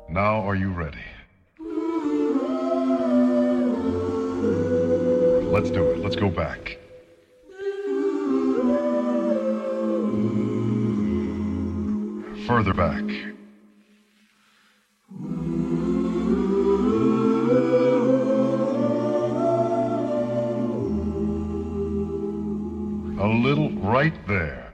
Now, are you ready? Let's do it. Let's go back. Further back. A little right there.